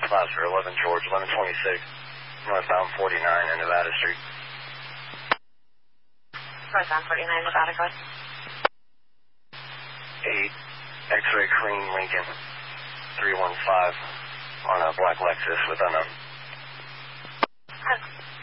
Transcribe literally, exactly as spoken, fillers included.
Clouds for eleven George, eleven twenty-six, northbound forty-nine in Nevada Street. Northbound forty-nine, Nevada, go ahead. eight, X-ray clean Lincoln, three one five, on a black Lexus with unknown. Okay.